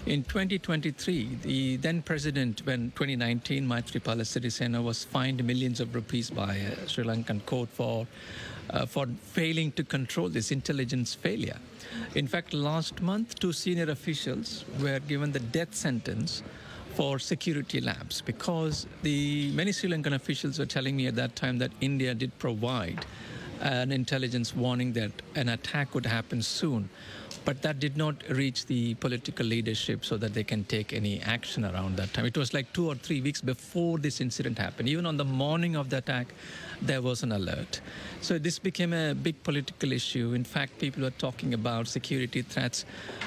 In 2023, the then president, when 2019, Maithripala Sirisena was fined millions of rupees by a Sri Lankan court for failing to control this intelligence failure. In fact, last month, two senior officials were given the death sentence for security lapse because the many Sri Lankan officials were telling me at that time that India did provide an intelligence warning that an attack would happen soon. But that did not reach the political leadership so that they can take any action around that time. It was like 2 or 3 weeks before this incident happened. Even on the morning of the attack, there was an alert. So this became a big political issue. In fact, people were talking about security threats.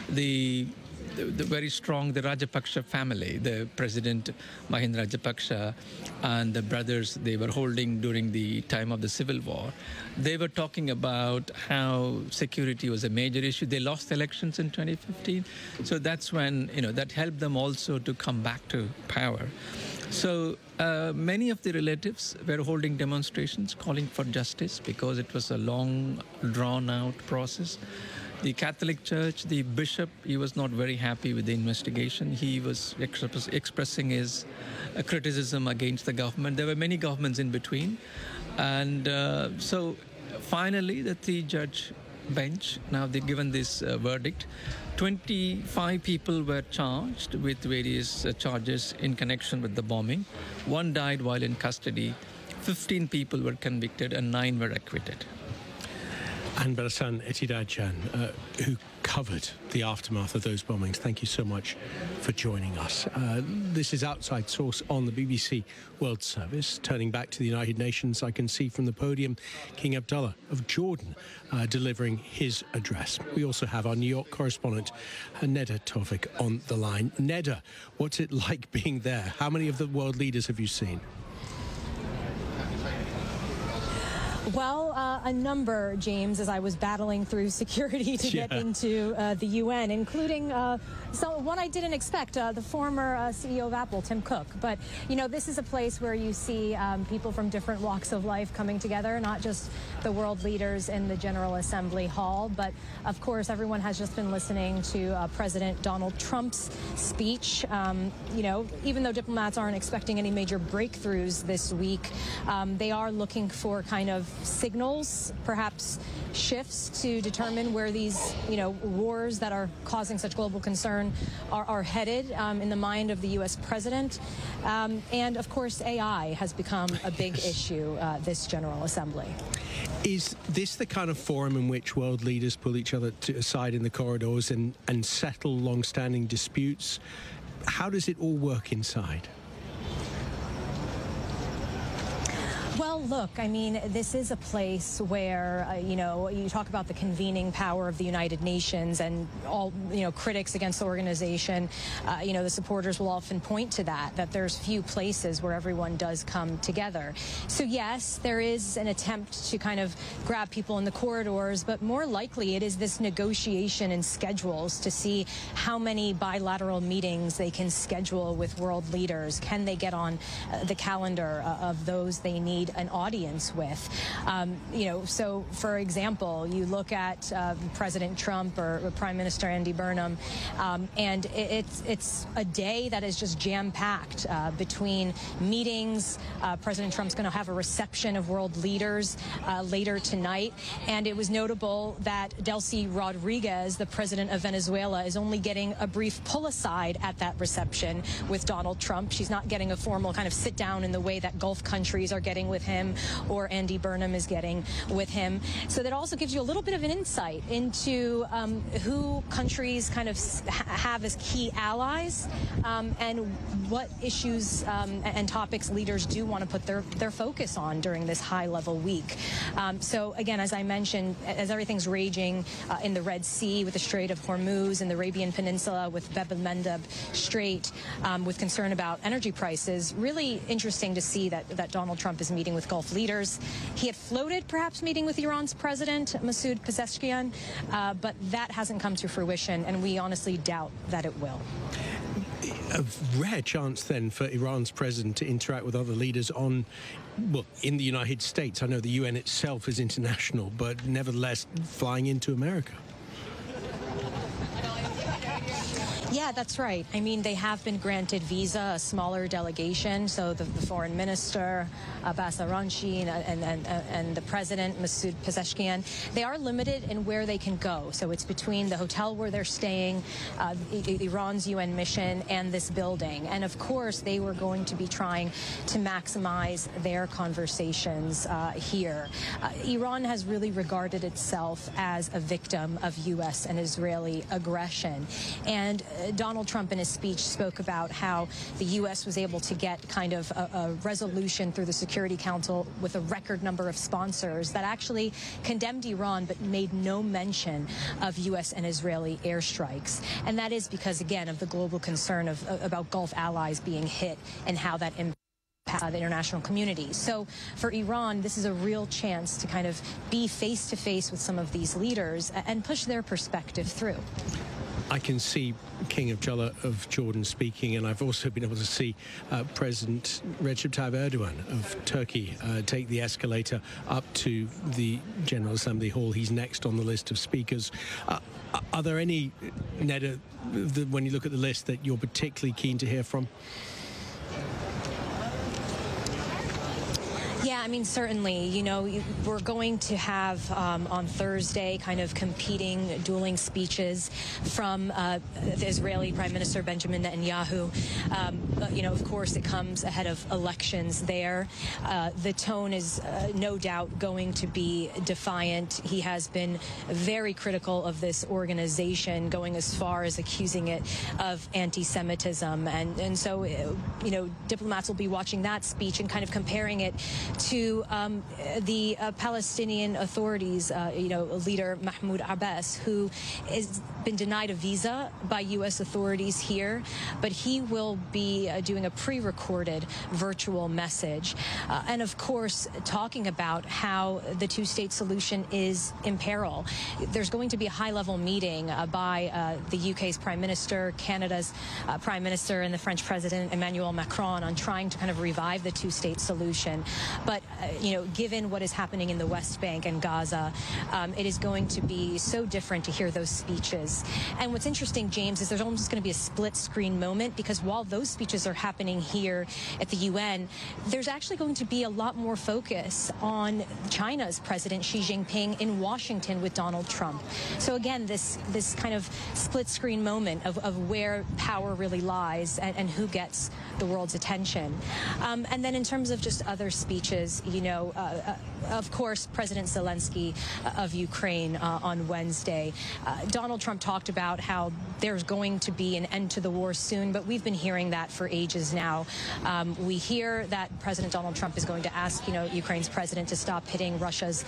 The very strong, the Rajapaksa family, the President Mahinda Rajapaksa and the brothers they were holding during the time of the civil war, they were talking about how security was a major issue. They lost elections in 2015. So that's when, that helped them also to come back to power. So many of the relatives were holding demonstrations calling for justice because it was a long, drawn-out process. The Catholic Church, the bishop, he was not very happy with the investigation. He was expressing his criticism against the government. There were many governments in between. And so finally, the three-judge bench, now they've given this verdict. 25 people were charged with various charges in connection with the bombing. One died while in custody. 15 people were convicted and 9 were acquitted. Anbarasan Etidajan, who covered the aftermath of those bombings, thank you so much for joining us. This is Outside Source on the BBC World Service. Turning back to the United Nations, I can see from the podium King Abdullah of Jordan delivering his address. We also have our New York correspondent, Neda Tawfik, on the line. Neda, what's it like being there? How many of the world leaders have you seen? Well, a number, James, as I was battling through security to get into the UN, including one I didn't expect, the former CEO of Apple, Tim Cook. But, this is a place where you see people from different walks of life coming together, not just the world leaders in the General Assembly Hall, but, of course, everyone has just been listening to President Donald Trump's speech. Even though diplomats aren't expecting any major breakthroughs this week, they are looking for kind of signals, perhaps shifts to determine where these, wars that are causing such global concern are headed in the mind of the U.S. president. And, of course, AI has become a big issue this General Assembly. Is this the kind of forum in which world leaders pull each other aside in the corridors and settle long-standing disputes? How does it all work inside? Well, look, I mean, this is a place where, you talk about the convening power of the United Nations and all, critics against the organization, the supporters will often point to that there's few places where everyone does come together. So, yes, there is an attempt to kind of grab people in the corridors, but more likely it is this negotiation and schedules to see how many bilateral meetings they can schedule with world leaders. Can they get on the calendar of those they need an audience with? So for example, you look at President Trump or Prime Minister Andy Burnham, and it's a day that is just jam-packed between meetings. President Trump's going to have a reception of world leaders later tonight, and it was notable that Delcy Rodriguez, the president of Venezuela, is only getting a brief pull-aside at that reception with Donald Trump. She's not getting a formal kind of sit-down in the way that Gulf countries are getting with him or Andy Burnham is getting with him. So that also gives you a little bit of an insight into who countries kind of have as key allies and what issues and topics leaders do want to put their focus on during this high-level week. So again, as I mentioned, as everything's raging in the Red Sea with the Strait of Hormuz and the Arabian Peninsula with Bab el-Mandeb Strait, with concern about energy prices, really interesting to see that Donald Trump is meeting with Gulf leaders. He had floated perhaps meeting with Iran's president, Masoud Pezeshkian, but that hasn't come to fruition, and we honestly doubt that it will. A rare chance then for Iran's president to interact with other leaders in the United States. I know the UN itself is international, but nevertheless flying into America. Yeah, that's right. I mean, they have been granted visa, a smaller delegation. So the foreign minister, Abbas Aranchi, and the president, Masoud Pezeshkian, they are limited in where they can go. So it's between the hotel where they're staying, Iran's UN mission, and this building. And of course, they were going to be trying to maximize their conversations here. Iran has really regarded itself as a victim of U.S. and Israeli aggression. And Donald Trump in his speech spoke about how the U.S. was able to get kind of a resolution through the Security Council with a record number of sponsors that actually condemned Iran but made no mention of U.S. and Israeli airstrikes. And that is because, again, of the global concern about Gulf allies being hit and how that impacts the international community. So for Iran, this is a real chance to kind of be face-to-face with some of these leaders and push their perspective through. I can see King Abdullah of Jordan speaking, and I've also been able to see President Recep Tayyip Erdogan of Turkey take the escalator up to the General Assembly Hall. He's next on the list of speakers. Are there any, Neda, when you look at the list, that you're particularly keen to hear from? Yeah, I mean, certainly, you know, we're going to have on Thursday kind of competing, dueling speeches from the Israeli Prime Minister Benjamin Netanyahu. You know, of course, it comes ahead of elections there. The tone is no doubt going to be defiant. He has been very critical of this organization, going as far as accusing it of anti-Semitism. And so, you know, diplomats will be watching that speech and kind of comparing it to the Palestinian authorities, you know, leader Mahmoud Abbas, who has been denied a visa by U.S. authorities here, but he will be doing a pre-recorded virtual message. And of course, talking about how the two-state solution is in peril. There's going to be a high-level meeting by the UK's Prime Minister, Canada's Prime Minister, and the French President Emmanuel Macron on trying to kind of revive the two-state solution. But, you know, given what is happening in the West Bank and Gaza, it is going to be so different to hear those speeches. And what's interesting, James, is there's almost going to be a split-screen moment, because while those speeches are happening here at the UN, there's actually going to be a lot more focus on China's President Xi Jinping in Washington with Donald Trump. So again, this kind of split-screen moment of where power really lies and who gets the world's attention. And then in terms of just other speeches, you know, of course, President Zelensky of Ukraine on Wednesday. Donald Trump talked about how there's going to be an end to the war soon, but we've been hearing that for ages now. We hear that President Donald Trump is going to ask, you know, Ukraine's president to stop hitting Russia's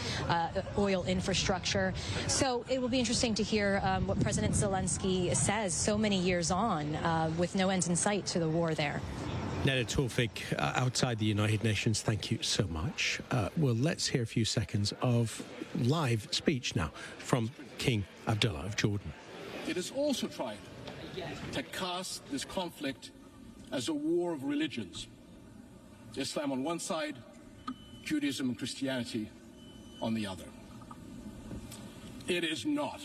oil infrastructure. So it will be interesting to hear what President Zelensky says so many years on with no end in sight to the war there. Neda Tawfik, outside the United Nations, thank you so much. Well, let's hear a few seconds of live speech now from King Abdullah of Jordan. It is also trying to cast this conflict as a war of religions. Islam on one side, Judaism and Christianity on the other. It is not.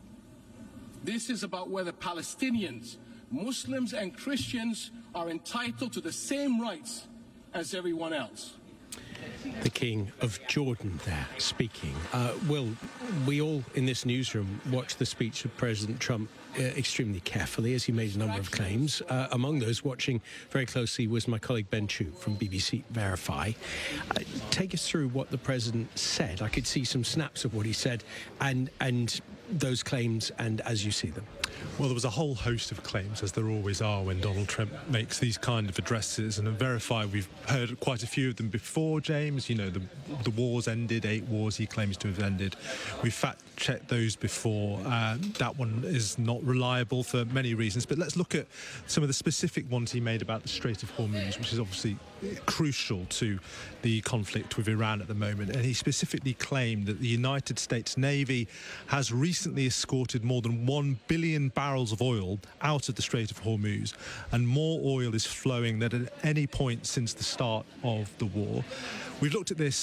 This is about whether Palestinians, Muslims and Christians are entitled to the same rights as everyone else. The King of Jordan there speaking. Will, we all in this newsroom watched the speech of President Trump extremely carefully as he made a number of claims. Among those watching very closely was my colleague Ben Chu from BBC Verify. Take us through what the President said. I could see some snaps of what he said and those claims and as you see them. Well, there was a whole host of claims, as there always are when Donald Trump makes these kind of addresses. And at Verify, we've heard quite a few of them before, James. You know, the wars ended, 8 wars he claims to have ended. We fact-checked those before. That one is not reliable for many reasons. But let's look at some of the specific ones he made about the Strait of Hormuz, which is obviously crucial to the conflict with Iran at the moment. And he specifically claimed that the United States Navy has recently escorted more than 1 billion barrels of oil out of the Strait of Hormuz, and more oil is flowing than at any point since the start of the war. We've looked at this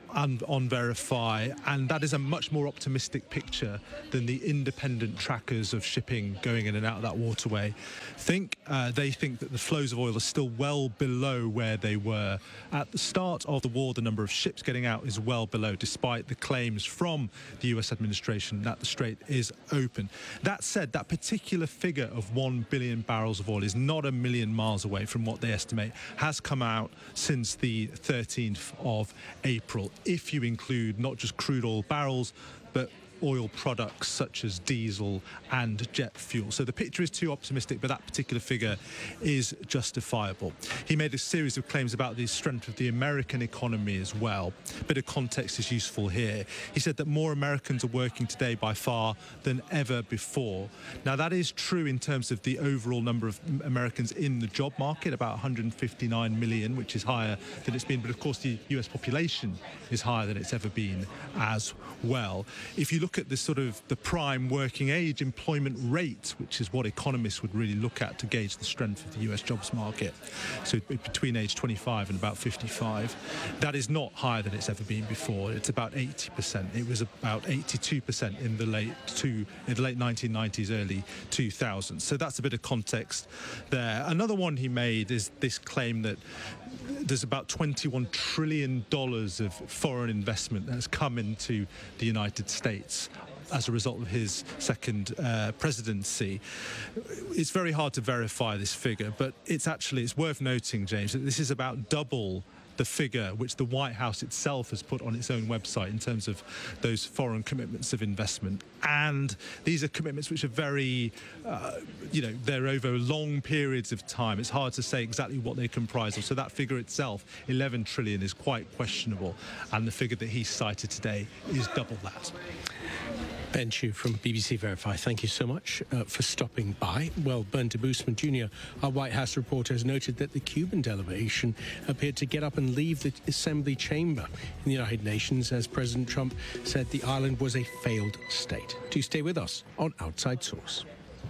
on Verify, and that is a much more optimistic picture than the independent trackers of shipping going in and out of that waterway they think that the flows of oil are still well below where they were at the start of the war. The number of ships getting out is well below, despite the claims from the US administration that the strait is open. That said, that particular figure of 1 billion barrels of oil is not a million miles away from what they estimate has come out since the 13th of April, if you include not just crude oil barrels, but oil products such as diesel and jet fuel. So the picture is too optimistic, but that particular figure is justifiable. He made a series of claims about the strength of the American economy as well. A bit of context is useful here. He said that more Americans are working today by far than ever before. Now, that is true in terms of the overall number of Americans in the job market, about 159 million, which is higher than it's been. But of course, the US population is higher than it's ever been as well. If you look at this sort of the prime working age employment rate, which is what economists would really look at to gauge the strength of the US jobs market, so between age 25 and about 55, that is not higher than it's ever been before. It's about 80%. It was about 82% in the late 1990s, early 2000s. So that's a bit of context there. Another one he made is this claim that there's about $21 trillion of foreign investment that has come into the United States as a result of his second presidency. It's very hard to verify this figure, but it's worth noting, James, that this is about double the figure which the White House itself has put on its own website in terms of those foreign commitments of investment. And these are commitments which are very, they're over long periods of time. It's hard to say exactly what they comprise of. So that figure itself, 11 trillion, is quite questionable. And the figure that he cited today is double that. Ben Chu from BBC Verify, thank you so much for stopping by. Well, Bernd Debusmann Jr., our White House reporter, has noted that the Cuban delegation appeared to get up and leave the assembly chamber in the United Nations as President Trump said the island was a failed state. Do stay with us on Outside Source.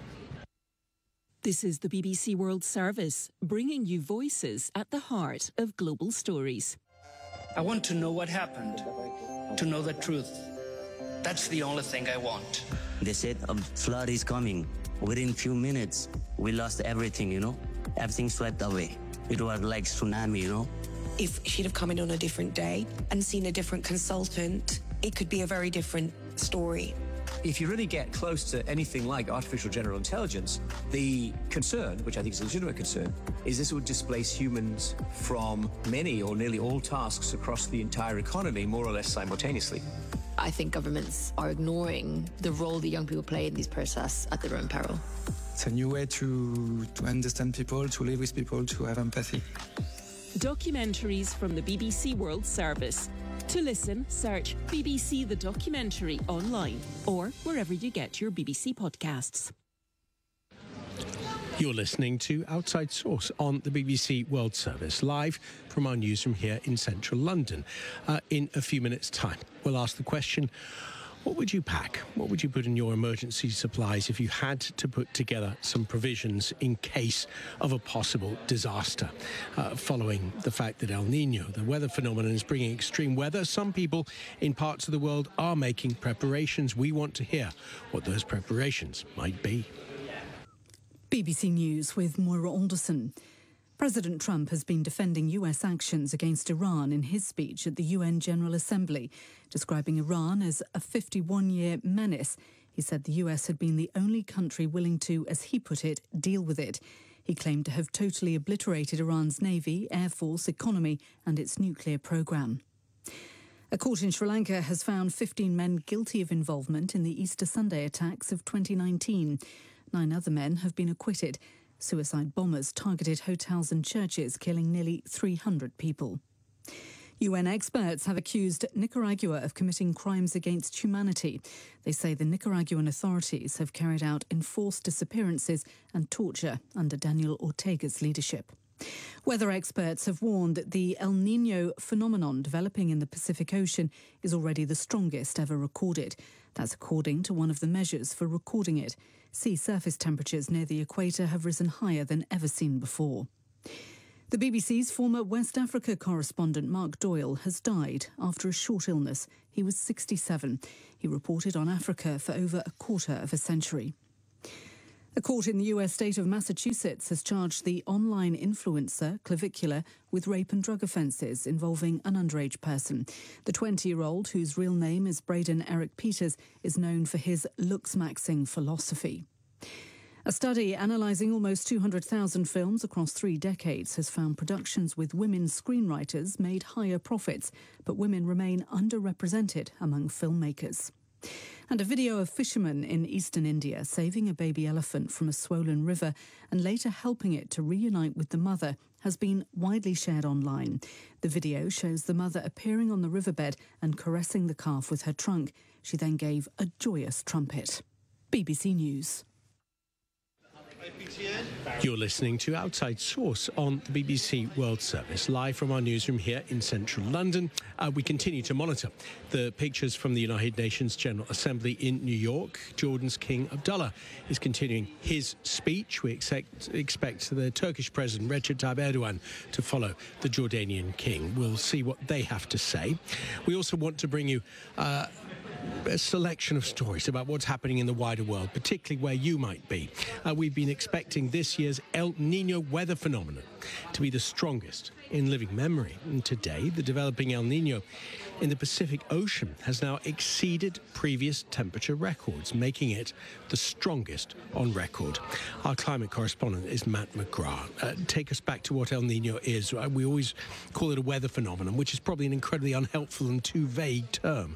This is the BBC World Service, bringing you voices at the heart of global stories. I want to know what happened, to know the truth. That's the only thing I want. They said a flood is coming. Within few minutes, we lost everything, Everything swept away. It was like tsunami, If she'd have come in on a different day and seen a different consultant, it could be a very different story. If you really get close to anything like artificial general intelligence, the concern, which I think is a legitimate concern, is this would displace humans from many or nearly all tasks across the entire economy, more or less simultaneously. I think governments are ignoring the role the young people play in these protests at their own peril. It's a new way to understand people, to live with people, to have empathy. Documentaries from the BBC World Service. To listen, search BBC The Documentary online or wherever you get your BBC podcasts. You're listening to Outside Source on the BBC World Service, live from our newsroom here in central London. In a few minutes' time, we'll ask the question, what would you pack? What would you put in your emergency supplies if you had to put together some provisions in case of a possible disaster? Following the fact that El Niño, the weather phenomenon, is bringing extreme weather, some people in parts of the world are making preparations. We want to hear what those preparations might be. BBC News with Moira Alderson. President Trump has been defending US actions against Iran in his speech at the UN General Assembly, describing Iran as a 51-year menace. He said the US had been the only country willing to, as he put it, deal with it. He claimed to have totally obliterated Iran's navy, air force, economy and its nuclear program. A court in Sri Lanka has found 15 men guilty of involvement in the Easter Sunday attacks of 2019. 9 other men have been acquitted. Suicide bombers targeted hotels and churches, killing nearly 300 people. UN experts have accused Nicaragua of committing crimes against humanity. They say the Nicaraguan authorities have carried out enforced disappearances and torture under Daniel Ortega's leadership. Weather experts have warned that the El Niño phenomenon developing in the Pacific Ocean is already the strongest ever recorded. That's according to one of the measures for recording it. Sea surface temperatures near the equator have risen higher than ever seen before. The BBC's former West Africa correspondent Mark Doyle has died after a short illness. He was 67. He reported on Africa for over a quarter of a century. A court in the US state of Massachusetts has charged the online influencer Clavicula with rape and drug offences involving an underage person. The 20-year-old, whose real name is Braden Eric Peters, is known for his looks-maxing philosophy. A study analysing almost 200,000 films across 3 decades has found productions with women screenwriters made higher profits, but women remain underrepresented among filmmakers. And a video of fishermen in eastern India saving a baby elephant from a swollen river and later helping it to reunite with the mother has been widely shared online. The video shows the mother appearing on the riverbed and caressing the calf with her trunk. She then gave a joyous trumpet. BBC News. You're listening to Outside Source on the BBC World Service, live from our newsroom here in central London. We continue to monitor the pictures from the United Nations General Assembly in New York. Jordan's King Abdullah is continuing his speech. We expect the Turkish President Recep Tayyip Erdogan to follow the Jordanian King. We'll see what they have to say. We also want to bring you a selection of stories about what's happening in the wider world, particularly where you might be. We've been expecting this year's El Niño weather phenomenon to be the strongest in living memory. And today, the developing El Niño in the Pacific Ocean has now exceeded previous temperature records, making it the strongest on record. Our climate correspondent is Matt McGrath. Take us back to what El Niño is. We always call it a weather phenomenon, which is probably an incredibly unhelpful and too vague term.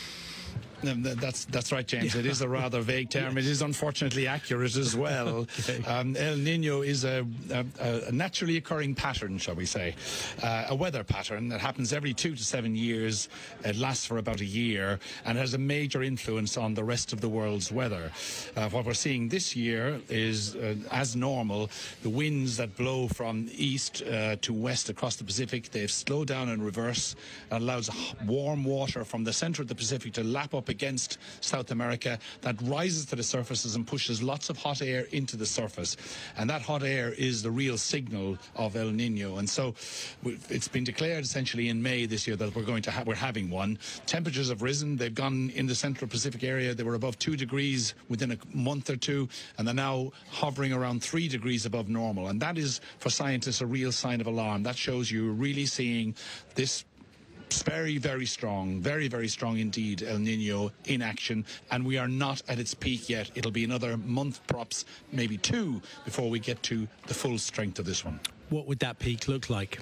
That's right, James. It is a rather vague term. It is unfortunately accurate as well. Okay. El Niño is a naturally occurring pattern, shall we say, a weather pattern that happens every 2 to 7 years. It lasts for about a year and has a major influence on the rest of the world's weather. What we're seeing this year is, as normal, the winds that blow from east to west across the Pacific, they've slowed down in reverse. It allows warm water from the center of the Pacific to lap up against South America, that rises to the surfaces and pushes lots of hot air into the surface, and that hot air is the real signal of El Niño. And so it's been declared essentially in May this year that we're having one. Temperatures have risen. They've gone in the central Pacific area. They were above 2 degrees within a month or two, and they're now hovering around 3 degrees above normal. And that is, for scientists, a real sign of alarm. That shows you're really seeing this very, very strong, very, very strong indeed El Niño in action, and we are not at its peak yet. It'll be another month, perhaps maybe 2, before we get to the full strength of this one. What would that peak look like?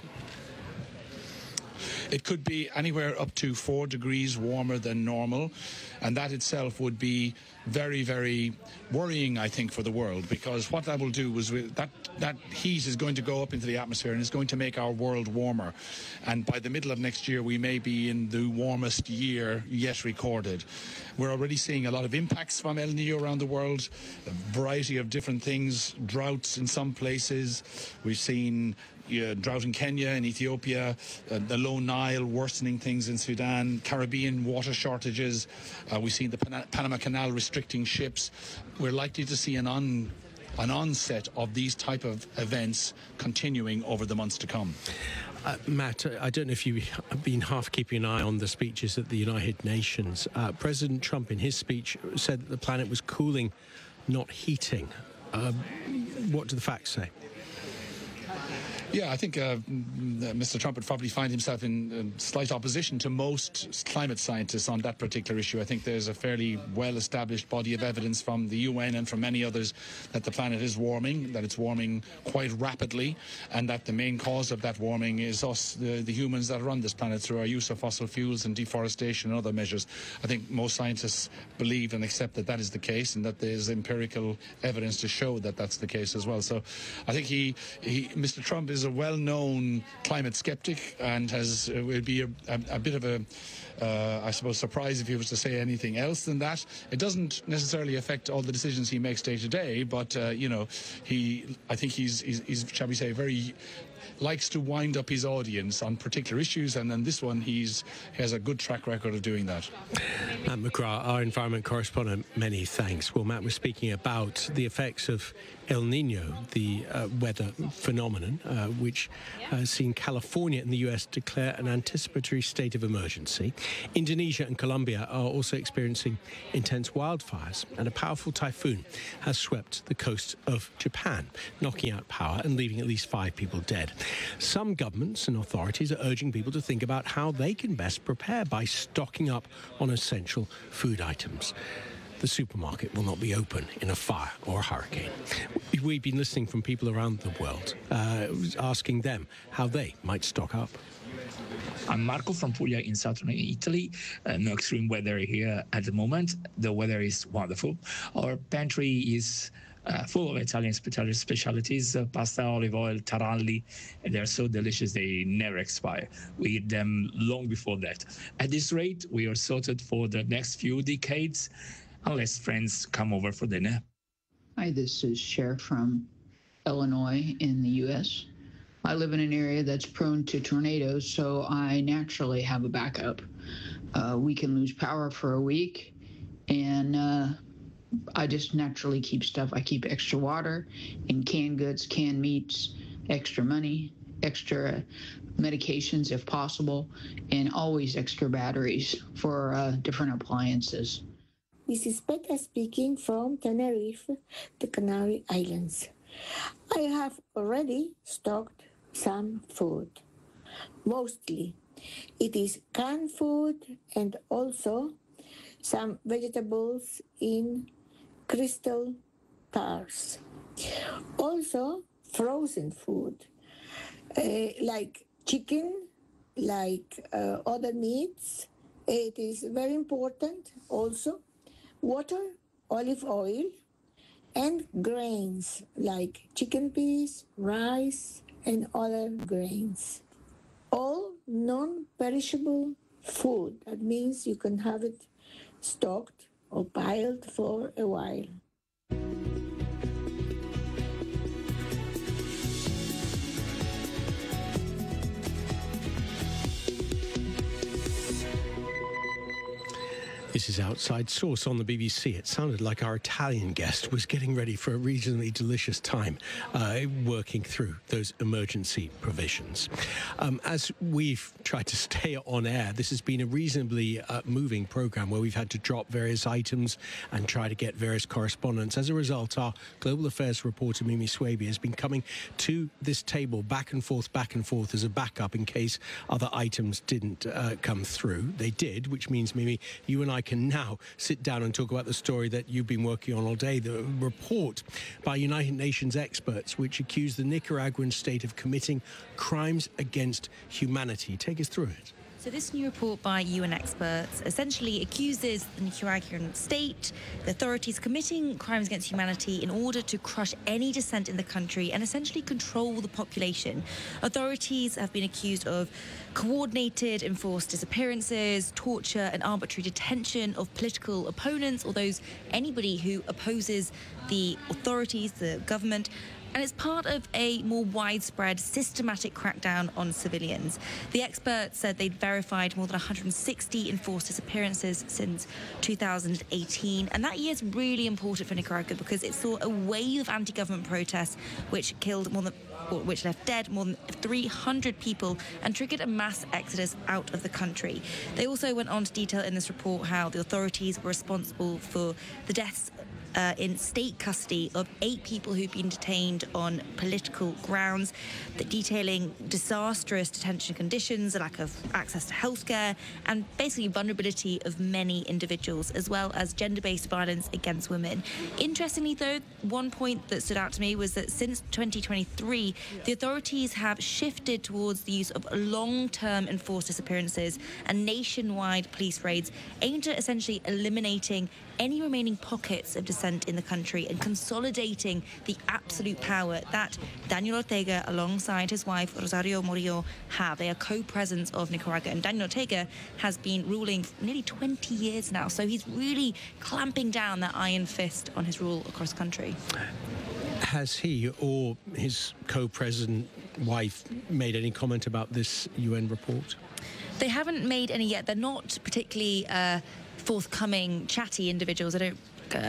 It could be anywhere up to 4 degrees warmer than normal, and that itself would be very, very worrying, I think, for the world, because what that will do is that heat is going to go up into the atmosphere and is going to make our world warmer. And by the middle of next year, we may be in the warmest year yet recorded. We're already seeing a lot of impacts from El Niño around the world, a variety of different things, droughts in some places. We've seen drought in Kenya and Ethiopia, the low Nile worsening things in Sudan, Caribbean water shortages. We've seen the Panama Canal restricting ships. We're likely to see an onset of these type of events continuing over the months to come. Matt, I don't know if you've been half keeping an eye on the speeches at the United Nations. President Trump, in his speech, said that the planet was cooling, not heating. What do the facts say? Yeah, I think Mr. Trump would probably find himself in slight opposition to most climate scientists on that particular issue. I think there's a fairly well-established body of evidence from the UN and from many others that the planet is warming, that it's warming quite rapidly, and that the main cause of that warming is us, the humans that are on this planet, through our use of fossil fuels and deforestation and other measures. I think most scientists believe and accept that that is the case, and that there's empirical evidence to show that that's the case as well. So I think Mr. Trump is a well-known climate skeptic, and will be a bit of a, I suppose, surprise if he was to say anything else than that. It doesn't necessarily affect all the decisions he makes day to day, but I think he's, shall we say, very likes to wind up his audience on particular issues, and on this one he has a good track record of doing that. Matt McGrath, our environment correspondent, many thanks. Well, Matt was speaking about the effects of El Niño, the weather phenomenon, which has seen California and the US declare an anticipatory state of emergency. Indonesia and Colombia are also experiencing intense wildfires, and a powerful typhoon has swept the coast of Japan, knocking out power and leaving at least 5 people dead. Some governments and authorities are urging people to think about how they can best prepare by stocking up on essential food items. The supermarket will not be open in a fire or a hurricane. We've been listening from people around the world, asking them how they might stock up. I'm Marco from Puglia in southern Italy. No extreme weather here at the moment. The weather is wonderful. Our pantry is full of Italian specialties, pasta, olive oil, taralli, and they're so delicious they never expire. We eat them long before that. At this rate, we are sorted for the next few decades, unless friends come over for dinner. Hi, this is Cher from Illinois in the U.S. I live in an area that's prone to tornadoes, so I naturally have a backup. We can lose power for a week, and I just naturally keep stuff. I keep extra water and canned goods, canned meats, extra money, extra medications if possible, and always extra batteries for different appliances. This is Petra speaking from Tenerife, the Canary Islands. I have already stocked some food. Mostly it is canned food and also some vegetables in crystal jars. Also frozen food like chicken, like other meats. It is very important also. Water, olive oil, and grains like chicken peas, rice, and other grains. All non-perishable food. That means you can have it stocked or piled for a while. This is Outside Source on the BBC. It sounded like our Italian guest was getting ready for a reasonably delicious time working through those emergency provisions. As we've tried to stay on air, this has been a reasonably moving programme where we've had to drop various items and try to get various correspondents. As a result, our global affairs reporter Mimi Swaby has been coming to this table back and forth as a backup in case other items didn't come through. They did, which means, Mimi, you and I can now sit down and talk about the story that you've been working on all day, the report by United Nations experts which accuse the Nicaraguan state of committing crimes against humanity. Take us through it. So this new report by UN experts essentially accuses the Nicaraguan state, the authorities, committing crimes against humanity in order to crush any dissent in the country and essentially control the population. Authorities have been accused of coordinated enforced disappearances, torture and arbitrary detention of political opponents or anybody who opposes the authorities, the government. And it's part of a more widespread, systematic crackdown on civilians. The experts said they'd verified more than 160 enforced disappearances since 2018. And that year is really important for Nicaragua because it saw a wave of anti-government protests which left dead more than 300 people and triggered a mass exodus out of the country. They also went on to detail in this report how the authorities were responsible for the deaths in state custody of 8 people who've been detained on political grounds, detailing disastrous detention conditions, a lack of access to healthcare, and basically vulnerability of many individuals, as well as gender-based violence against women. Interestingly, though, one point that stood out to me was that since 2023, the authorities have shifted towards the use of long-term enforced disappearances and nationwide police raids aimed at essentially eliminating any remaining pockets of dissent in the country and consolidating the absolute power that Daniel Ortega, alongside his wife Rosario Murillo, have. They are co-presidents of Nicaragua, and Daniel Ortega has been ruling for nearly 20 years now, so he's really clamping down that iron fist on his rule across the country. Has he or his co-president wife made any comment about this UN report? They haven't made any yet. They're not particularly forthcoming, chatty individuals. I don't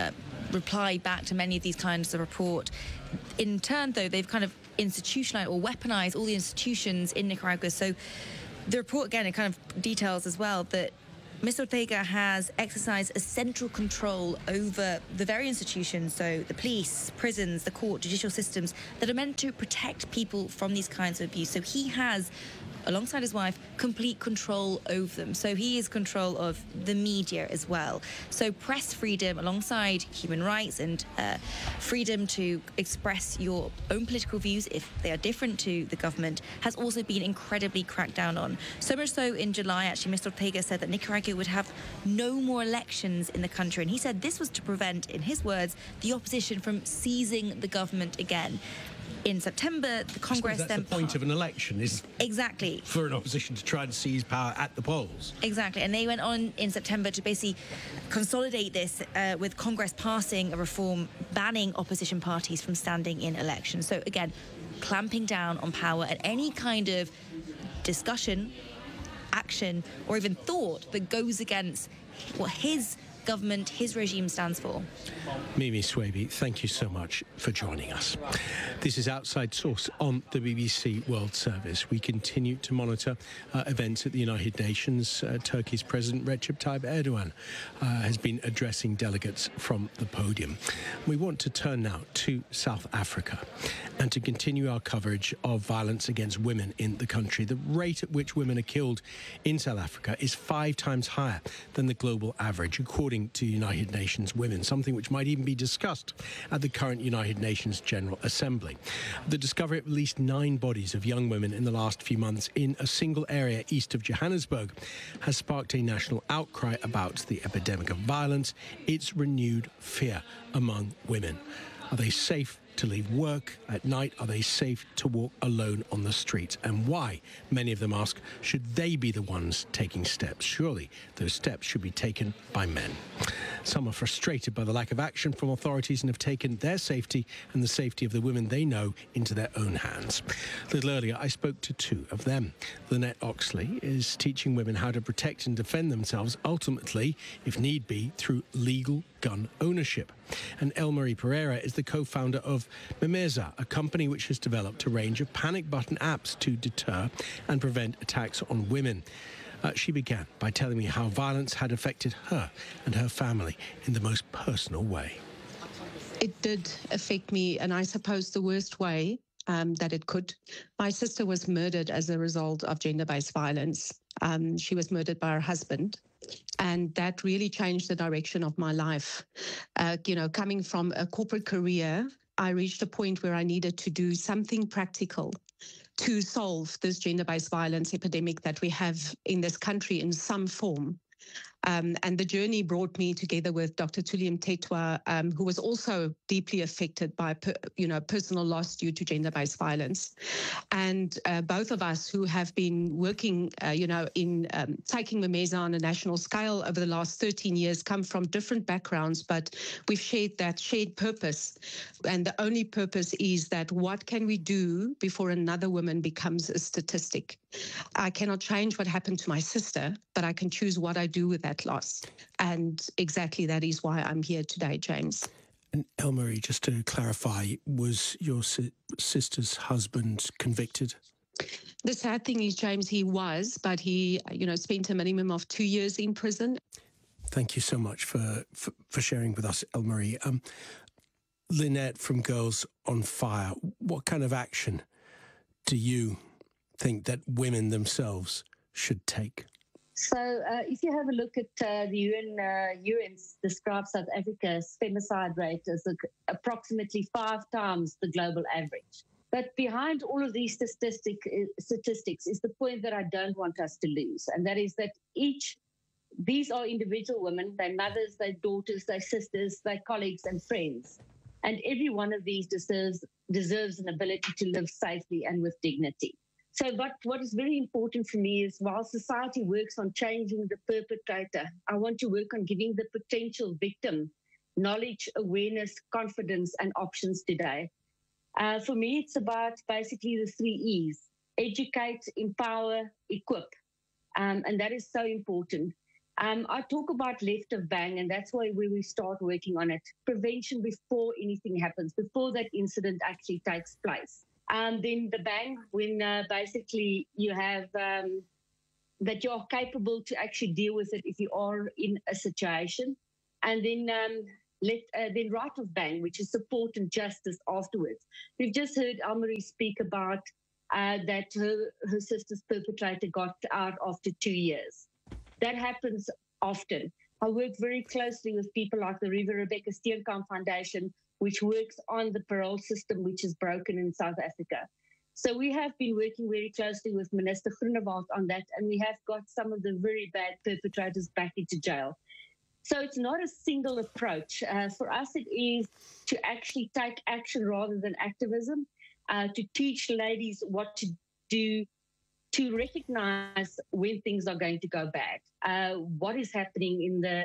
reply back to many of these kinds of report. In turn, though, they've kind of institutionalized or weaponized all the institutions in Nicaragua. So the report, again, it kind of details as well that Mr. Ortega has exercised a central control over the very institutions, so the police, prisons, the court, judicial systems, that are meant to protect people from these kinds of abuse. So he has, alongside his wife, complete control over them. So he is control of the media as well. So press freedom, alongside human rights and freedom to express your own political views if they are different to the government, has also been incredibly cracked down on. So much so, in July, actually, Mr. Ortega said that Nicaragua would have no more elections in the country. And he said this was to prevent, in his words, the opposition from seizing the government again. In September, the Congress that's then... the point of an election, is exactly for an opposition to try and seize power at the polls. Exactly, and they went on in September to basically consolidate this with Congress passing a reform banning opposition parties from standing in elections. So again, clamping down on power and any kind of discussion, action, or even thought that goes against what his government, his regime stands for. Mimi Swaby, thank you so much for joining us. This is Outside Source on the BBC World Service. We continue to monitor events at the United Nations. Turkey's President Recep Tayyip Erdogan has been addressing delegates from the podium. We want to turn now to South Africa and to continue our coverage of violence against women in the country. The rate at which women are killed in South Africa is 5 times higher than the global average, according to United Nations Women, something which might even be discussed at the current United Nations General Assembly. The discovery of at least 9 bodies of young women in the last few months in a single area east of Johannesburg has sparked a national outcry about the epidemic of violence, its renewed fear among women. Are they safe to leave work at night? Are they safe to walk alone on the streets? And why, many of them ask, should they be the ones taking steps? Surely those steps should be taken by men. Some are frustrated by the lack of action from authorities and have taken their safety and the safety of the women they know into their own hands. A little earlier, I spoke to 2 of them. Lynette Oxley is teaching women how to protect and defend themselves, ultimately, if need be, through legal gun ownership. And Elmarie Pereira is the co-founder of Memeza, a company which has developed a range of panic button apps to deter and prevent attacks on women. She began by telling me how violence had affected her and her family in the most personal way. It did affect me, and I suppose the worst way that it could. My sister was murdered as a result of gender-based violence. She was murdered by her husband. And that really changed the direction of my life. Coming from a corporate career, I reached a point where I needed to do something practical to solve this gender-based violence epidemic that we have in this country in some form. And the journey brought me together with Dr. Thuli Mthethwa, who was also deeply affected by, personal loss due to gender-based violence. And both of us who have been working, in taking Memeza on a national scale over the last 13 years come from different backgrounds, but we've shared that shared purpose. And the only purpose is that what can we do before another woman becomes a statistic? I cannot change what happened to my sister, but I can choose what I do with that loss. And exactly that is why I'm here today, James. And Elmarie, just to clarify, was your sister's husband convicted? The sad thing is, James, he was, but he, spent a minimum of 2 years in prison. Thank you so much for sharing with us, Elmarie. Lynette from Girls on Fire, what kind of action do you think that women themselves should take? So if you have a look at the UN describes South Africa's femicide rate as approximately 5 times the global average. But behind all of these statistics is the point that I don't want us to lose, and that is that these are individual women, they're mothers, they're daughters, they're sisters, they're colleagues and friends. And every one of these deserves an ability to live safely and with dignity. So what is very important for me is while society works on changing the perpetrator, I want to work on giving the potential victim knowledge, awareness, confidence, and options today. For me, it's about basically the 3 E's: educate, empower, equip. And that is so important. I talk about left of bang, and that's why we start working on it. Prevention before anything happens, before that incident actually takes place. Then the bang, when basically you have that you're capable to actually deal with it if you are in a situation. And then then right of bang, which is support and justice afterwards. We've just heard Elmarie speak about that her sister's perpetrator got out after 2 years. That happens often. I work very closely with people like the Rebecca Steenkamp Foundation, which works on the parole system, which is broken in South Africa. So we have been working very closely with Minister Groenewald on that, and we have got some of the very bad perpetrators back into jail. So it's not a single approach. For us, it is to actually take action rather than activism, to teach ladies what to do, to recognize when things are going to go bad, what is happening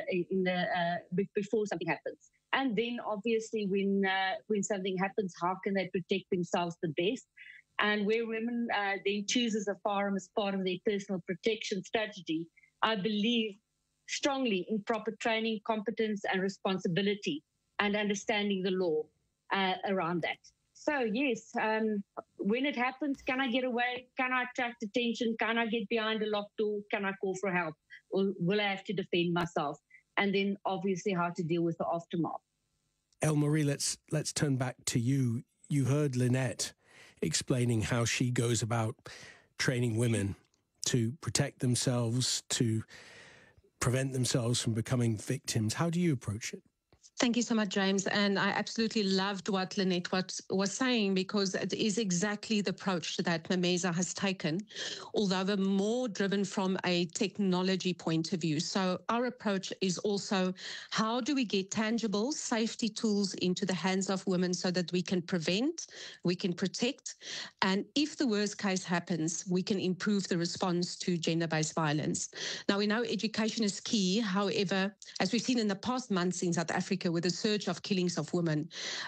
before something happens. And then obviously when something happens, how can they protect themselves the best? And where women then chooses a firearm as part of their personal protection strategy, I believe strongly in proper training, competence and responsibility and understanding the law around that. So yes, when it happens, can I get away? Can I attract attention? Can I get behind a locked door? Can I call for help? Or will I have to defend myself? And then obviously how to deal with the aftermath. Elmarie, let's turn back to you. You heard Lynette explaining how she goes about training women to protect themselves, to prevent themselves from becoming victims. How do you approach it? Thank you so much, James. And I absolutely loved what Lynette was saying, because it is exactly the approach that Memeza has taken, although they're more driven from a technology point of view. So our approach is also, how do we get tangible safety tools into the hands of women so that we can prevent, we can protect, and if the worst case happens, we can improve the response to gender-based violence. Now, we know education is key. However, as we've seen in the past months in South Africa, with the surge of killings of women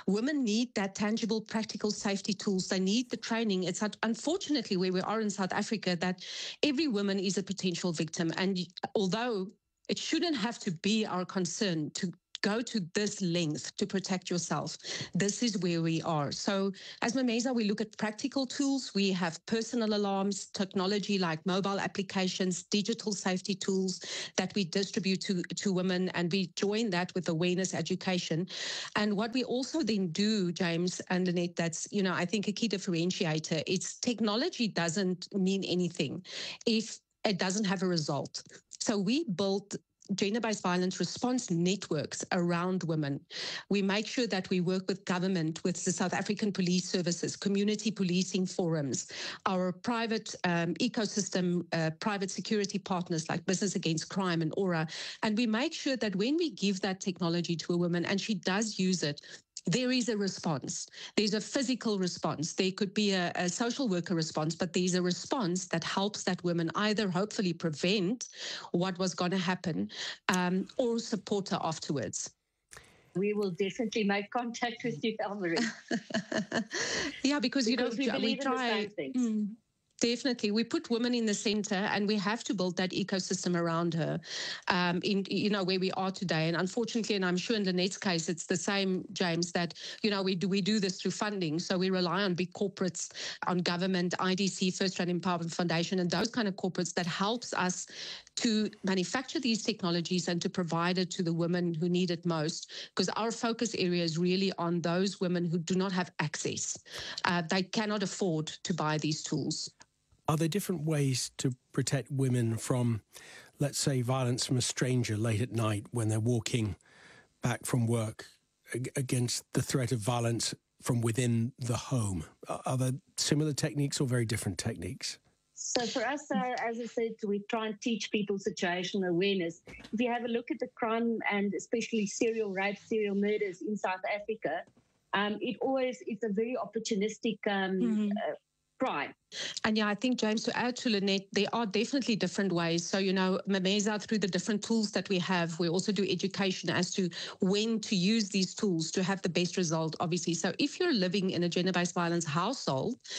need that tangible, practical safety tools. They need the training. It's unfortunately where we are in South Africa that every woman is a potential victim. And although it shouldn't have to be our concern to go to this length to protect yourself, this is where we are. So as Memeza, we look at practical tools. We have personal alarms, technology like mobile applications, digital safety tools that we distribute to women, and we join that with awareness education. And what we also then do, James and Lynette, that's, I think a key differentiator, it's technology doesn't mean anything if it doesn't have a result. So we built gender-based violence response networks around women. We make sure that we work with government, with the South African Police Services, community policing forums, our private ecosystem, private security partners like Business Against Crime and Aura. And we make sure that when we give that technology to a woman and she does use it, there is a response. There's a physical response. There could be a social worker response, but there's a response that helps that woman either hopefully prevent what was going to happen or support her afterwards. We will definitely make contact with you, Elmarie. Yeah, because we believe in the same things. Definitely. We put women in the center and we have to build that ecosystem around her where we are today. And unfortunately, and I'm sure in Lynette's case, it's the same, James, that, we do this through funding. So we rely on big corporates, on government, IDC, First Rand Empowerment Foundation, and those kind of corporates that helps us to manufacture these technologies and to provide it to the women who need it most, because our focus area is really on those women who do not have access. They cannot afford to buy these tools. Are there different ways to protect women from, let's say, violence from a stranger late at night when they're walking back from work, against the threat of violence from within the home? Are there similar techniques or very different techniques? So for us, as I said, we try and teach people situational awareness. If you have a look at the crime and especially serial rape, serial murders in South Africa, it's a very opportunistic crime. And I think, James, to add to Lynette, there are definitely different ways. So, Memeza, through the different tools that we have, we also do education as to when to use these tools to have the best result, obviously. So if you're living in a gender-based violence household,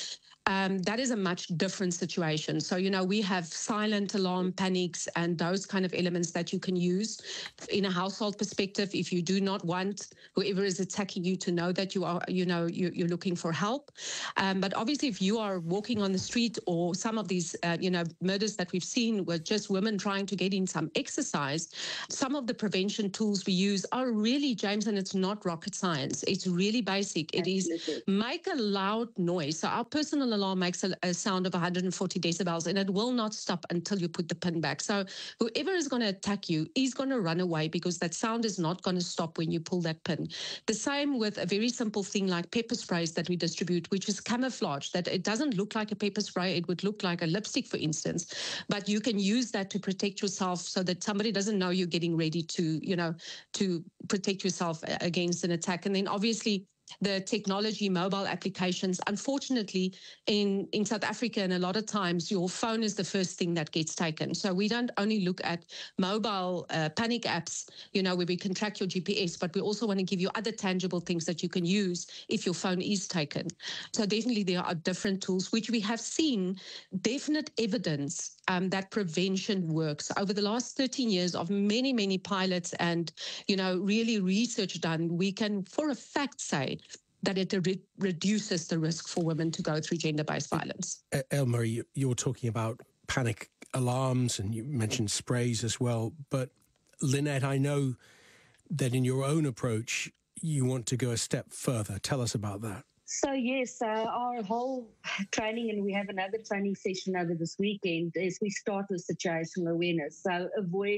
that is a much different situation. So, we have silent alarm panics and those kind of elements that you can use in a household perspective if you do not want whoever is attacking you to know that you are, you're looking for help. But obviously, if you are walking on the street or some of these, murders that we've seen were just women trying to get in some exercise, some of the prevention tools we use are really, James, and it's not rocket science. It's really basic. It is make a loud noise. So our personal alarm makes a sound of 140 decibels and it will not stop until you put the pin back. So whoever is going to attack you is going to run away because that sound is not going to stop when you pull that pin. The same with a very simple thing like pepper sprays that we distribute, which is camouflage, that it doesn't look like a pepper spray. It would look like a lipstick, for instance, but you can use that to protect yourself so that somebody doesn't know you're getting ready to, to protect yourself against an attack. And then obviously the technology, mobile applications. Unfortunately, in South Africa, and a lot of times, your phone is the first thing that gets taken. So we don't only look at mobile panic apps, where we can track your GPS, but we also want to give you other tangible things that you can use if your phone is taken. So definitely there are different tools, which we have seen definite evidence that prevention works. Over the last 13 years of many, many pilots and, really research done, we can for a fact say that it reduces the risk for women to go through gender-based violence. Ailmarie, you're talking about panic alarms and you mentioned sprays as well. But Lynette, I know that in your own approach, you want to go a step further. Tell us about that. So yes, our whole training, and we have another training session over this weekend, is we start with situational awareness. So avoid.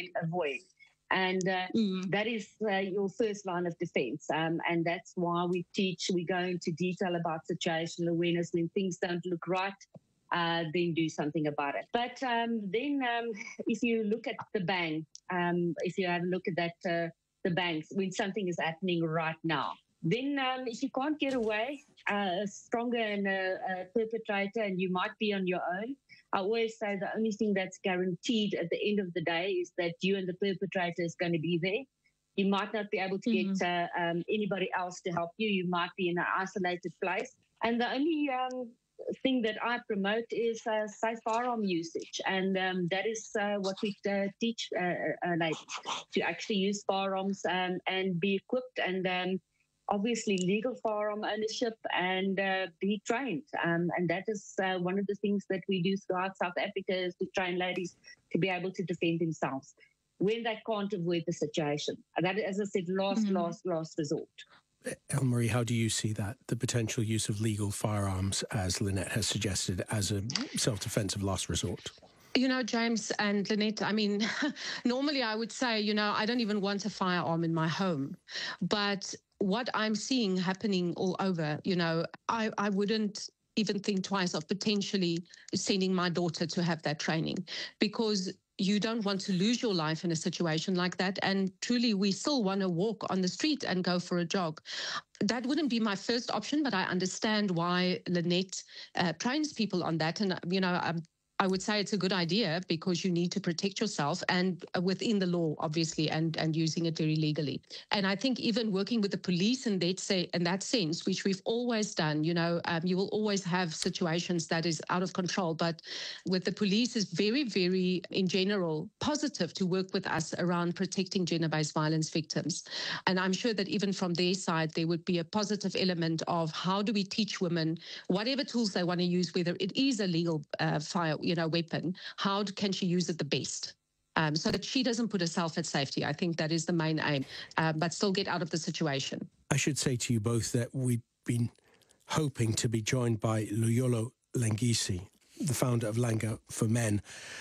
And that is your first line of defense. And that's why we go into detail about situational awareness. When things don't look right, then do something about it. But then if you look at the bang, if you have a look at that, the banks, when something is happening right now, then if you can't get away, stronger and a perpetrator, and you might be on your own, I always say the only thing that's guaranteed at the end of the day is that you and the perpetrator is going to be there. You might not be able to get anybody else to help you. You might be in an isolated place. And the only thing that I promote is safe firearm usage. And that is what we teach ladies, to actually use firearms and be equipped, and obviously legal firearm ownership, and be trained. And that is one of the things that we do throughout South Africa, is to train ladies to be able to defend themselves when they can't avoid the situation. And that, as I said, last resort. Ailmarie, how do you see that, the potential use of legal firearms, as Lynette has suggested, as a self-defense of last resort? James and Lynette, I mean, normally I would say, I don't even want a firearm in my home. But what I'm seeing happening all over, I wouldn't even think twice of potentially sending my daughter to have that training, because you don't want to lose your life in a situation like that. And truly, we still want to walk on the street and go for a jog. That wouldn't be my first option, but I understand why Lynette trains people on that. And, I would say it's a good idea, because you need to protect yourself, and within the law, obviously, and using it very legally. And I think even working with the police in that sense, which we've always done, you will always have situations that is out of control. But with the police, is very, very, in general, positive to work with us around protecting gender-based violence victims. And I'm sure that even from their side, there would be a positive element of how do we teach women, whatever tools they want to use, whether it is a legal weapon, how can she use it the best? So that she doesn't put herself at safety. I think that is the main aim, but still get out of the situation. I should say to you both that we've been hoping to be joined by Luyolo Lengisi, the founder of Langa for Men,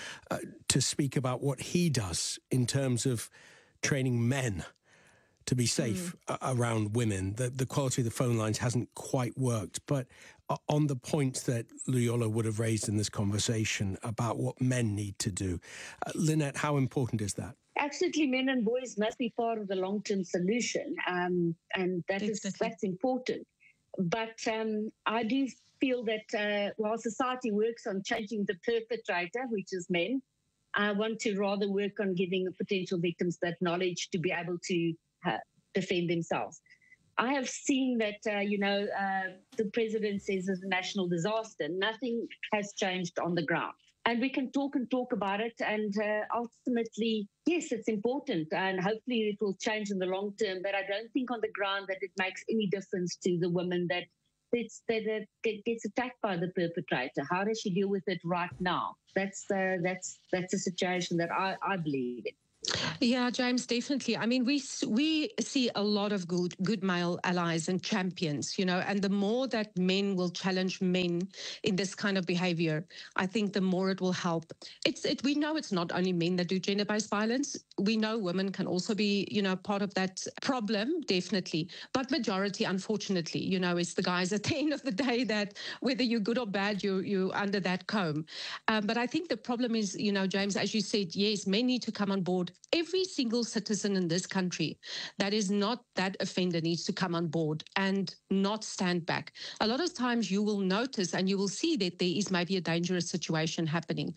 to speak about what he does in terms of training men to be safe around women. The quality of the phone lines hasn't quite worked, but on the points that Luyolo would have raised in this conversation about what men need to do, Lynette, how important is that? Absolutely, men and boys must be part of the long-term solution, and that's important. But I do feel that while society works on changing the perpetrator, which is men, I want to rather work on giving potential victims that knowledge to be able to defend themselves. I have seen that, the president says it's a national disaster. Nothing has changed on the ground. And we can talk and talk about it. And ultimately, yes, it's important. And hopefully it will change in the long term. But I don't think on the ground that it makes any difference to the woman that gets attacked by the perpetrator. How does she deal with it right now? That's a situation that I believe in. Yeah, James, definitely. I mean, we see a lot of good male allies and champions, and the more that men will challenge men in this kind of behavior, I think the more it will help. We know it's not only men that do gender-based violence. We know women can also be, part of that problem, definitely. But majority, unfortunately, is the guys at the end of the day that whether you're good or bad, you're under that comb. But I think the problem is, James, as you said, yes, men need to come on board. Every single citizen in this country that is not that offender needs to come on board and not stand back. A lot of times you will notice and you will see that there is maybe a dangerous situation happening.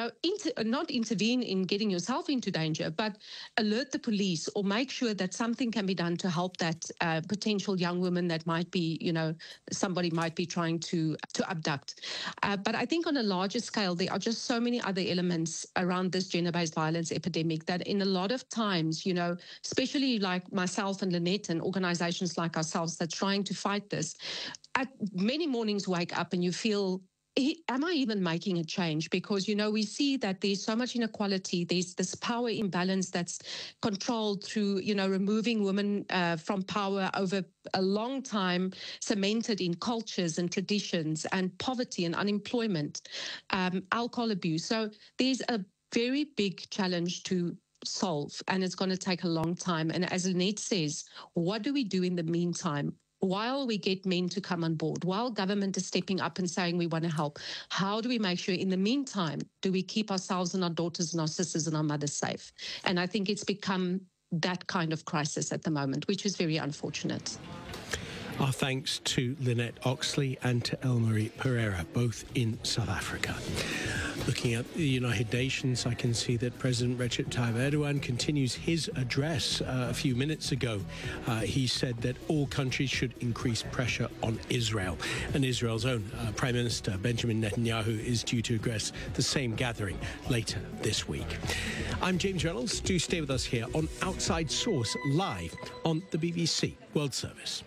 Not intervene in getting yourself into danger, but alert the police or make sure that something can be done to help that potential young woman that might be, somebody might be trying to abduct. But I think on a larger scale, there are just so many other elements around this gender-based violence epidemic that in a lot of times, especially like myself and Lynette and organizations like ourselves that's trying to fight this, at many mornings wake up and you feel, am I even making a change? Because, we see that there's so much inequality. There's this power imbalance that's controlled through, removing women from power over a long time, cemented in cultures and traditions and poverty and unemployment, alcohol abuse. So there's a very big challenge to solve, and it's going to take a long time. And as Lynette says, what do we do in the meantime? While we get men to come on board, while government is stepping up and saying we want to help, how do we make sure in the meantime, do we keep ourselves and our daughters and our sisters and our mothers safe? And I think it's become that kind of crisis at the moment, which is very unfortunate. Our thanks to Lynette Oxley and to Elmarie Pereira, both in South Africa. Looking at the United Nations, I can see that President Recep Tayyip Erdogan continues his address a few minutes ago. He said that all countries should increase pressure on Israel. And Israel's own Prime Minister Benjamin Netanyahu is due to address the same gathering later this week. I'm James Reynolds. Do stay with us here on Outside Source, live on the BBC World Service.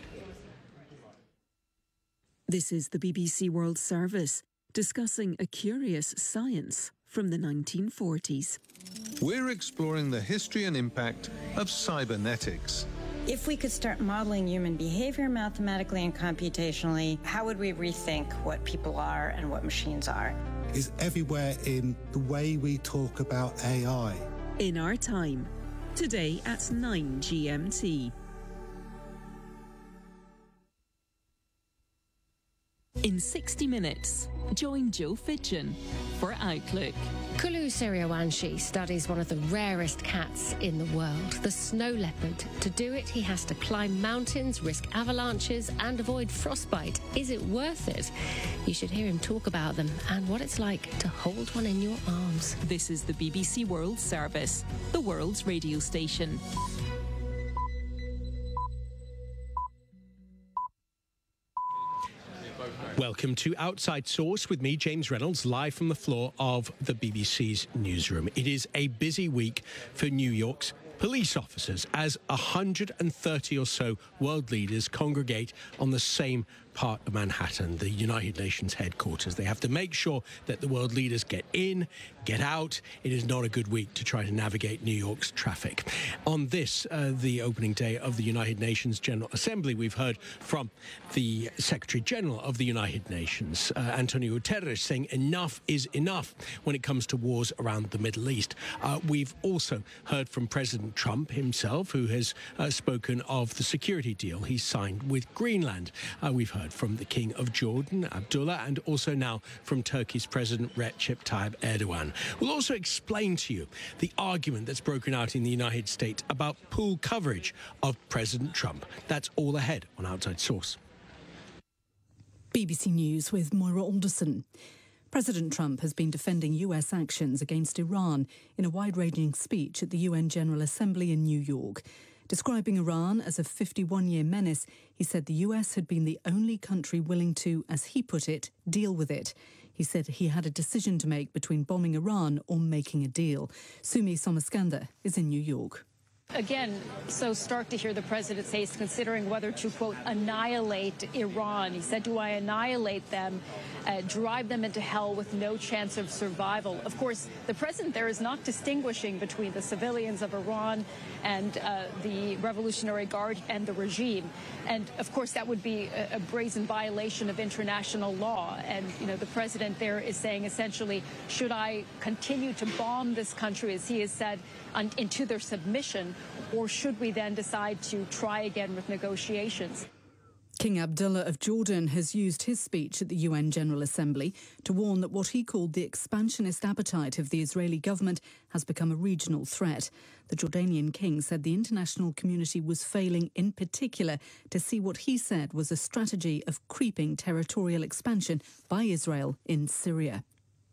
This is the BBC World Service, discussing a curious science from the 1940s. We're exploring the history and impact of cybernetics. If we could start modeling human behavior mathematically and computationally, how would we rethink what people are and what machines are? Is everywhere in the way we talk about AI. In Our Time, today at 9 GMT. In 60 minutes, join Joe Fitchin for Outlook. Kulu Siriawanshi studies one of the rarest cats in the world, the snow leopard. To do it, he has to climb mountains, risk avalanches, and avoid frostbite. Is it worth it? You should hear him talk about them and what it's like to hold one in your arms. This is the BBC World Service, the world's radio station. Welcome to Outside Source with me, James Reynolds, live from the floor of the BBC's newsroom. It is a busy week for New York's police officers as 130 or so world leaders congregate on the same part of Manhattan, the United Nations headquarters. They have to make sure that the world leaders get in, get out. It is not a good week to try to navigate New York's traffic. On this, the opening day of the United Nations General Assembly, we've heard from the Secretary General of the United Nations, Antonio Guterres, saying enough is enough when it comes to wars around the Middle East. We've also heard from President Trump himself, who has spoken of the security deal he signed with Greenland. We've heard from the King of Jordan, Abdullah, and also now from Turkey's President Recep Tayyip Erdogan. We'll also explain to you the argument that's broken out in the United States about pool coverage of President Trump. That's all ahead on Outside Source. BBC News with Moira Alderson. President Trump has been defending US actions against Iran in a wide-ranging speech at the UN General Assembly in New York. Describing Iran as a 51-year menace, he said the US had been the only country willing to, as he put it, deal with it. He said he had a decision to make between bombing Iran or making a deal. Sumi Somaskanda is in New York. Again, so stark to hear the president say he's considering whether to, quote, annihilate Iran. He said, do I annihilate them, drive them into hell with no chance of survival? Of course, the president there is not distinguishing between the civilians of Iran and the Revolutionary Guard and the regime. And, of course, that would be a brazen violation of international law. And, you know, the president there is saying essentially, should I continue to bomb this country, as he has said, into their submission, or should we then decide to try again with negotiations? King Abdullah of Jordan has used his speech at the UN General Assembly to warn that what he called the expansionist appetite of the Israeli government has become a regional threat. The Jordanian king said the international community was failing in particular to see what he said was a strategy of creeping territorial expansion by Israel in Syria.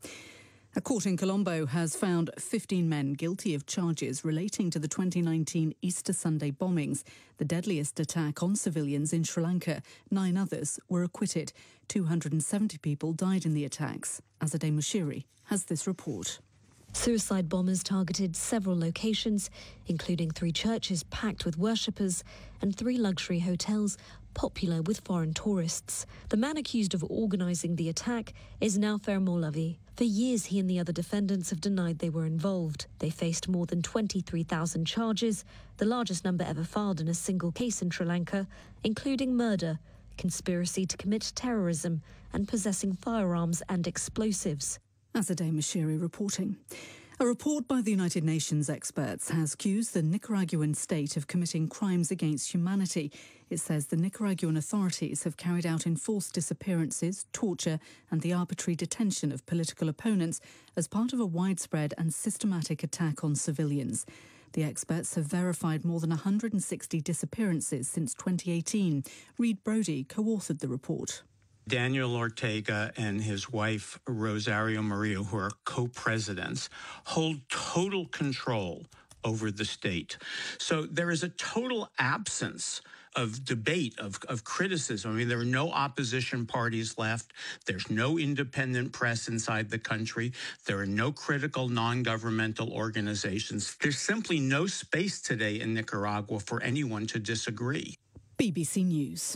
A court in Colombo has found 15 men guilty of charges relating to the 2019 Easter Sunday bombings, the deadliest attack on civilians in Sri Lanka. 9 others were acquitted. 270 people died in the attacks. Azadeh Mushiri has this report. Suicide bombers targeted several locations, including 3 churches packed with worshippers and 3 luxury hotels popular with foreign tourists. The man accused of organising the attack is Naufer Molavi. For years, he and the other defendants have denied they were involved. They faced more than 23,000 charges, the largest number ever filed in a single case in Sri Lanka, including murder, conspiracy to commit terrorism, and possessing firearms and explosives. Azadeh Mushiri reporting. A report by the United Nations experts has accused the Nicaraguan state of committing crimes against humanity. It says the Nicaraguan authorities have carried out enforced disappearances, torture and the arbitrary detention of political opponents as part of a widespread and systematic attack on civilians. The experts have verified more than 160 disappearances since 2018. Reed Brody co-authored the report. Daniel Ortega and his wife, Rosario Murillo, who are co-presidents, hold total control over the state. So there is a total absence of debate, of criticism. I mean, there are no opposition parties left. There's no independent press inside the country. There are no critical non-governmental organizations. There's simply no space today in Nicaragua for anyone to disagree. BBC News.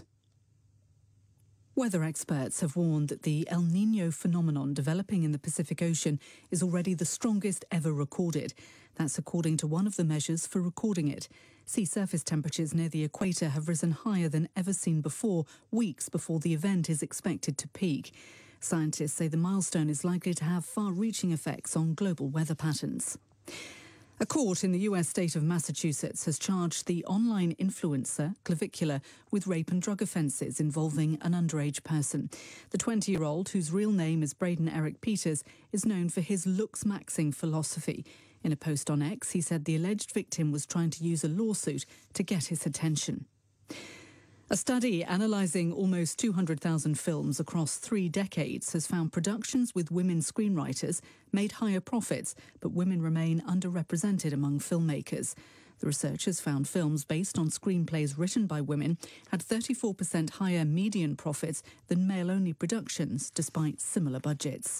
Weather experts have warned that the El Niño phenomenon developing in the Pacific Ocean is already the strongest ever recorded. That's according to one of the measures for recording it. Sea surface temperatures near the equator have risen higher than ever seen before, weeks before the event is expected to peak. Scientists say the milestone is likely to have far-reaching effects on global weather patterns. A court in the US state of Massachusetts has charged the online influencer, Clavicula, with rape and drug offences involving an underage person. The 20-year-old, whose real name is Braden Eric Peters, is known for his looks-maxing philosophy. In a post on X, he said the alleged victim was trying to use a lawsuit to get his attention. A study analysing almost 200,000 films across 3 decades has found productions with women screenwriters made higher profits, but women remain underrepresented among filmmakers. The researchers found films based on screenplays written by women had 34% higher median profits than male-only productions, despite similar budgets.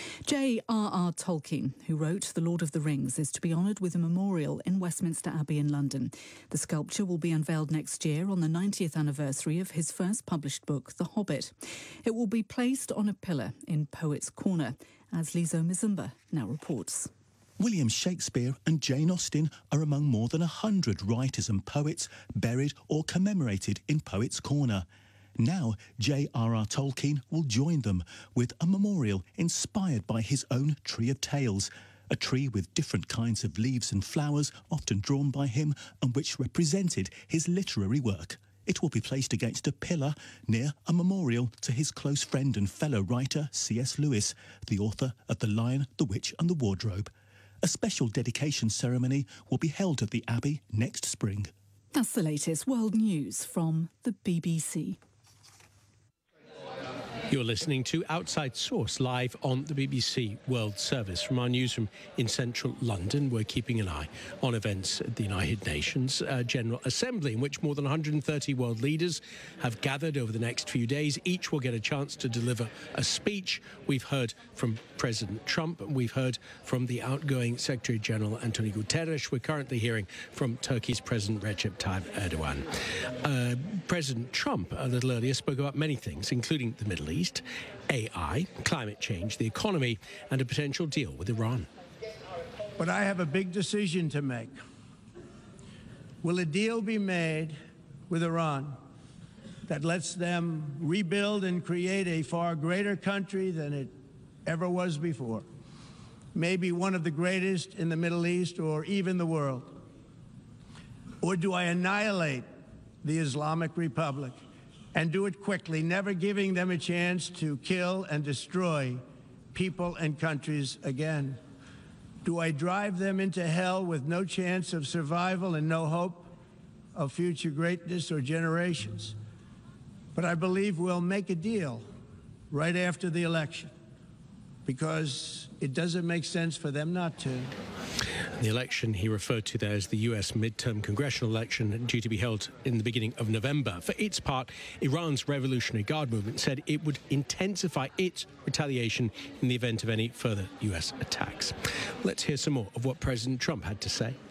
J.R.R. Tolkien, who wrote The Lord of the Rings, is to be honoured with a memorial in Westminster Abbey in London. The sculpture will be unveiled next year on the 90th anniversary of his first published book, The Hobbit. It will be placed on a pillar in Poets' Corner, as Lizo Mizumba now reports. William Shakespeare and Jane Austen are among more than 100 writers and poets buried or commemorated in Poets' Corner. Now, J.R.R. Tolkien will join them with a memorial inspired by his own Tree of Tales, a tree with different kinds of leaves and flowers often drawn by him and which represented his literary work. It will be placed against a pillar near a memorial to his close friend and fellow writer C.S. Lewis, the author of The Lion, the Witch and the Wardrobe. A special dedication ceremony will be held at the Abbey next spring. That's the latest world news from the BBC. You're listening to Outside Source live on the BBC World Service. From our newsroom in central London, we're keeping an eye on events at the United Nations General Assembly, in which more than 130 world leaders have gathered over the next few days. Each will get a chance to deliver a speech. We've heard from President Trump. We've heard from the outgoing Secretary General Antonio Guterres. We're currently hearing from Turkey's President Recep Tayyip Erdogan. President Trump, a little earlier, spoke about many things, including the Middle East, AI, climate change, the economy, and a potential deal with Iran. But I have a big decision to make. Will a deal be made with Iran that lets them rebuild and create a far greater country than it ever was before? Maybe one of the greatest in the Middle East or even the world? Or do I annihilate the Islamic Republic and do it quickly, never giving them a chance to kill and destroy people and countries again? Do I drive them into hell with no chance of survival and no hope of future greatness or generations? But I believe we'll make a deal right after the election, because it doesn't make sense for them not to. The election he referred to there as the US midterm congressional election, due to be held in the beginning of November. For its part, Iran's Revolutionary Guard movement said it would intensify its retaliation in the event of any further US attacks. Let's hear some more of what President Trump had to say.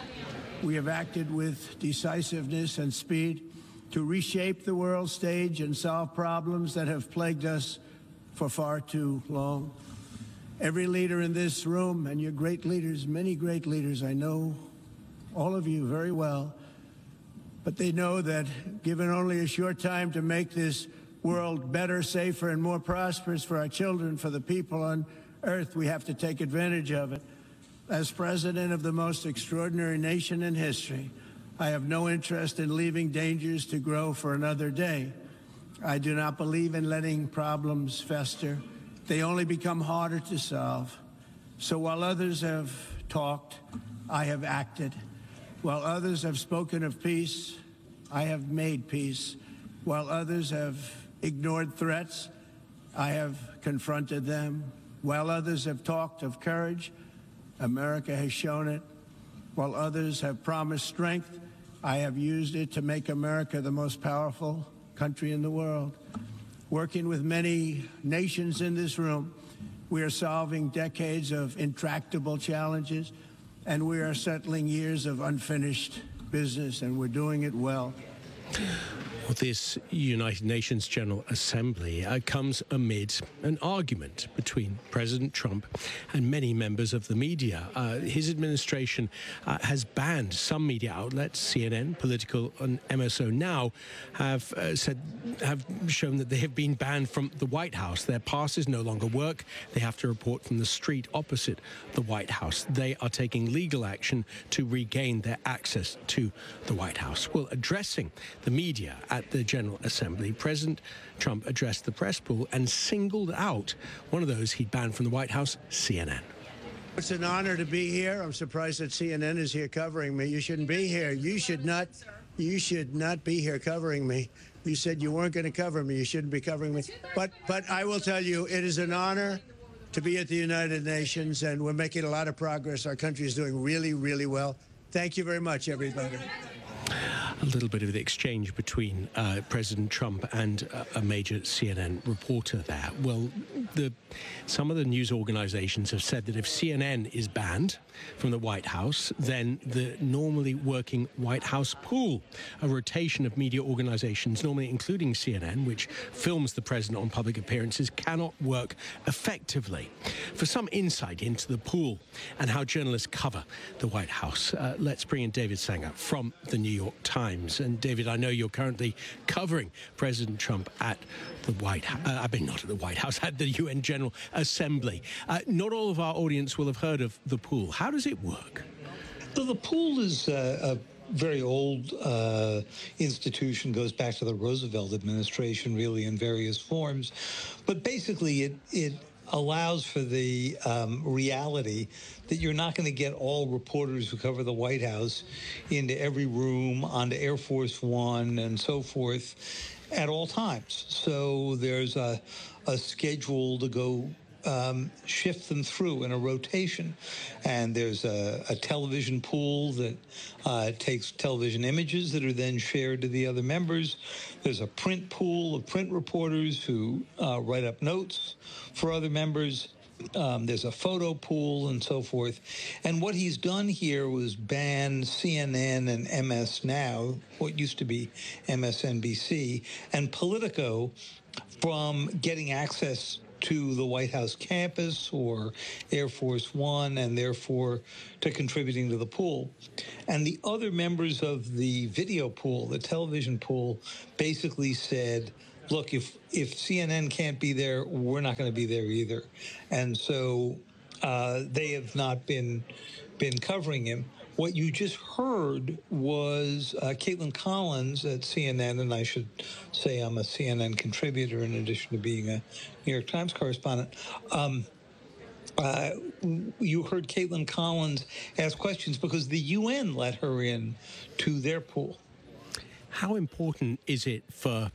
We have acted with decisiveness and speed to reshape the world stage and solve problems that have plagued us for far too long. Every leader in this room, and you're great leaders, many great leaders, I know all of you very well, but they know that given only a short time to make this world better, safer, and more prosperous for our children, for the people on earth, we have to take advantage of it. As president of the most extraordinary nation in history, I have no interest in leaving dangers to grow for another day. I do not believe in letting problems fester. They only become harder to solve. So while others have talked, I have acted. While others have spoken of peace, I have made peace. While others have ignored threats, I have confronted them. While others have talked of courage, America has shown it. While others have promised strength, I have used it to make America the most powerful country in the world. Working with many nations in this room, we are solving decades of intractable challenges, and we are settling years of unfinished business, and we're doing it well. Well, this United Nations General Assembly comes amid an argument between President Trump and many members of the media. His administration has banned some media outlets, CNN, Political, and MSO Now, have shown that they have been banned from the White House. Their passes no longer work. They have to report from the street opposite the White House. They are taking legal action to regain their access to the White House. Well, addressing the media at the General Assembly, President Trump addressed the press pool and singled out one of those he'd banned from the White House, CNN. It's an honor to be here. I'm surprised that CNN is here covering me. You shouldn't be here. You should not be here covering me. You said you weren't going to cover me. You shouldn't be covering me. But I will tell you, it is an honor to be at the United Nations, and we're making a lot of progress. Our country is doing really, really well. Thank you very much, everybody. A little bit of the exchange between President Trump and a major CNN reporter there. Well, some of the news organizations have said that if CNN is banned from the White House, then the normally working White House pool, a rotation of media organizations, normally including CNN, which films the president on public appearances, cannot work effectively. For some insight into the pool and how journalists cover the White House, let's bring in David Sanger from the New York Times. And David, I know you're currently covering President Trump at the White House, not at the White House, at the UN General Assembly. Not all of our audience will have heard of the pool. How does it work? So the pool is a very old institution, goes back to the Roosevelt administration, really, in various forms. But basically, it allows for the reality that you're not going to get all reporters who cover the White House into every room, onto Air Force One, and so forth at all times. So there's a a schedule to go shift them through in a rotation. And there's a television pool that takes television images that are then shared to the other members. There's a print pool of print reporters who write up notes for other members. There's a photo pool and so forth. And what he's done here was ban CNN and MS Now, what used to be MSNBC, and Politico from getting access to the White House campus or Air Force One, and therefore to contributing to the pool. And the other members of the video pool, the television pool, basically said, look, if CNN can't be there, we're not going to be there either. And so they have not been covering him. What you just heard was Caitlin Collins at CNN, and I should say I'm a CNN contributor in addition to being a New York Times correspondent. You heard Caitlin Collins ask questions because the UN let her in to their pool. How important is it for